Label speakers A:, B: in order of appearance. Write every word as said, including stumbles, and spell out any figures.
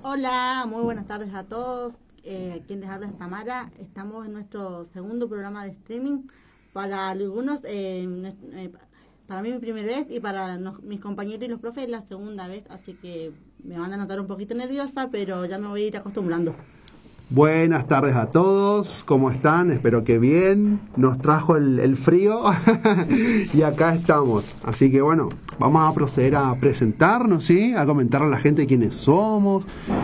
A: Hola, muy buenas tardes a todos. Eh, quien les habla es Tamara. Estamos en nuestro segundo programa de streaming. Para algunos, eh, eh, para mí mi primera vez y para nos, mis compañeros y los profes la segunda vez. Así que me van a notar un poquito nerviosa, pero ya me voy a ir acostumbrando.
B: Buenas tardes a todos, ¿cómo están? Espero que bien. Nos trajo el, el frío y acá estamos. Así que bueno, vamos a proceder a presentarnos, ¿sí? A comentar a la gente quiénes somos,